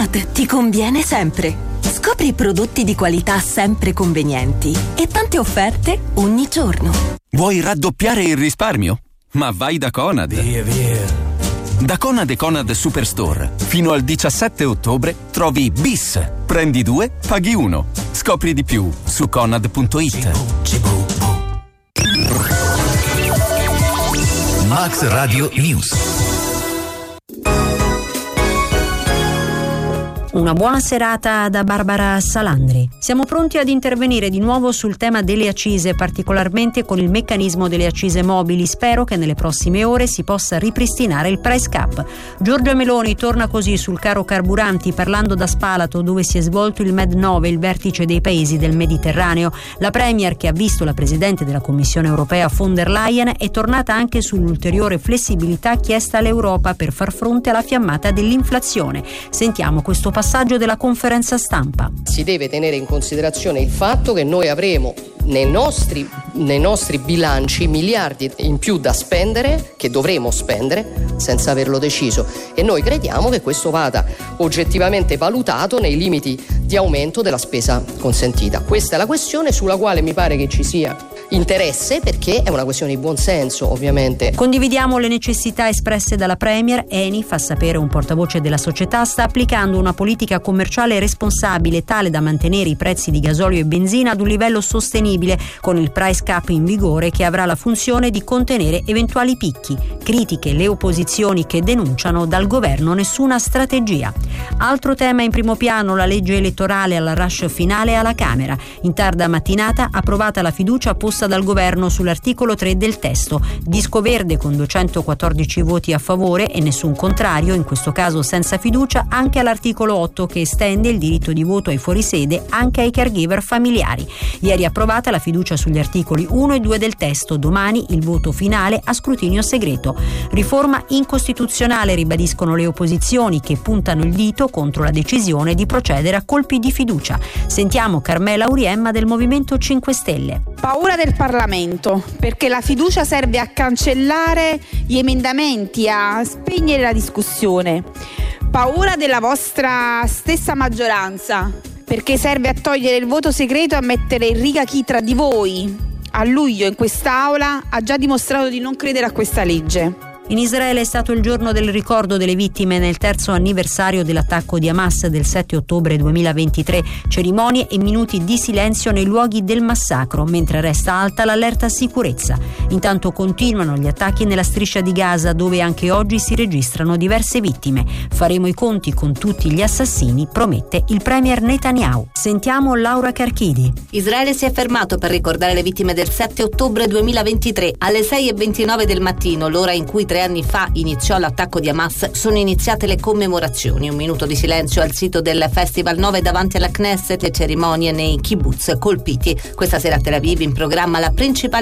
Conad ti conviene sempre. Scopri prodotti di qualità sempre convenienti e tante offerte ogni giorno. Vuoi raddoppiare il risparmio? Ma vai da Conad. Via. Da Conad e Conad Superstore fino al 17 ottobre trovi bis. Prendi 2, paghi 1. Scopri di più su conad.it. Max Radio News. Una buona serata da Barbara Salandri. Siamo pronti ad intervenire di nuovo sul tema delle accise, particolarmente con il meccanismo delle accise mobili. Spero che nelle prossime ore si possa ripristinare il price cap. Giorgia Meloni torna così sul caro carburanti, parlando da Spalato, dove si è svolto il Med9, il vertice dei paesi del Mediterraneo. La Premier, che ha visto la Presidente della Commissione Europea von der Leyen, è tornata anche sull'ulteriore flessibilità chiesta all'Europa per far fronte alla fiammata dell'inflazione. Sentiamo questo passaggio della conferenza stampa. Si deve tenere in considerazione il fatto che noi avremo nei nostri bilanci miliardi in più da spendere, che dovremo spendere senza averlo deciso, e noi crediamo che questo vada oggettivamente valutato nei limiti di aumento della spesa consentita. Questa è la questione sulla quale mi pare che ci sia interesse, perché è una questione di buonsenso, ovviamente. Condividiamo le necessità espresse dalla Premier. Eni, fa sapere un portavoce della società, sta applicando una politica commerciale responsabile tale da mantenere i prezzi di gasolio e benzina ad un livello sostenibile, con il price cap in vigore che avrà la funzione di contenere eventuali picchi. Critiche le opposizioni che denunciano dal governo nessuna strategia. Altro tema in primo piano, la legge elettorale alla rush finale alla Camera. In tarda mattinata approvata la fiducia posta dal governo sull'articolo 3 del testo. Disco verde con 214 voti a favore e nessun contrario, in questo caso senza fiducia, anche all'articolo 8 che estende il diritto di voto ai fuorisede anche ai caregiver familiari. Ieri approvata la fiducia sugli articoli 1 e 2 del testo, domani il voto finale a scrutinio segreto. Riforma incostituzionale, ribadiscono le opposizioni che puntano il dito contro la decisione di procedere a colpi di fiducia. Sentiamo Carmela Auriemma del Movimento 5 Stelle. Paura del Parlamento, perché la fiducia serve a cancellare gli emendamenti, a spegnere la discussione. Paura della vostra stessa maggioranza, perché serve a togliere il voto segreto e a mettere in riga chi tra di voi a luglio in quest'Aula ha già dimostrato di non credere a questa legge. In Israele è stato il giorno del ricordo delle vittime nel terzo anniversario dell'attacco di Hamas del 7 ottobre 2023. Cerimonie e minuti di silenzio nei luoghi del massacro, mentre resta alta l'allerta sicurezza. Intanto continuano gli attacchi nella striscia di Gaza, dove anche oggi si registrano diverse vittime. Faremo i conti con tutti gli assassini, promette il premier Netanyahu. Sentiamo Laura Carchidi. Israele si è fermato per ricordare le vittime del 7 ottobre 2023. Alle 6:29 del mattino, l'ora in cui 3 anni fa iniziò l'attacco di Hamas, sono iniziate le commemorazioni. Un minuto di silenzio al sito del Festival 9 davanti alla Knesset e cerimonie nei kibbutz colpiti. Questa sera a Tel Aviv in programma la principale